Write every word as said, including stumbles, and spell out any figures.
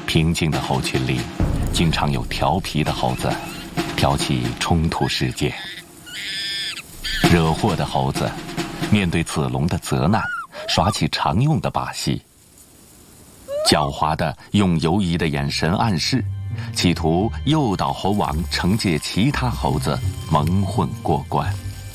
平静的猴群里，经常有调皮的猴子挑起冲突事件。惹祸的猴子面对子龙的责难，耍起常用的把戏，狡猾地用犹疑的眼神暗示，企图诱导猴王惩戒其他猴子蒙混过关。